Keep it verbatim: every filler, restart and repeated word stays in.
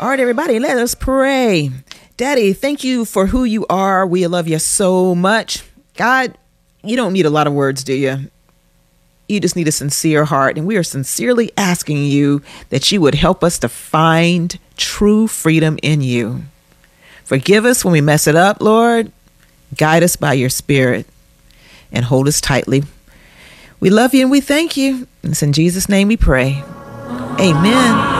right, everybody, let us pray. Daddy, thank you for who you are. We love you so much. God, you don't need a lot of words, do you? You just need a sincere heart. And we are sincerely asking you that you would help us to find true freedom in you. Forgive us when we mess it up, Lord. Guide us by your Spirit and hold us tightly. We love you and we thank you. And it's in Jesus' name we pray. Amen.